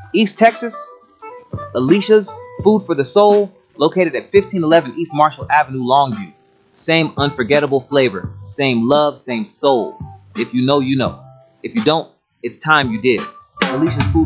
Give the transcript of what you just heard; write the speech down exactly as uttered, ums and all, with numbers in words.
East Texas, Alicia's Food for the Soul, located at fifteen eleven East Marshall Avenue, Longview. Same unforgettable flavor, same love, same soul. If you know, you know. If you don't, it's time you did. Alicia's Food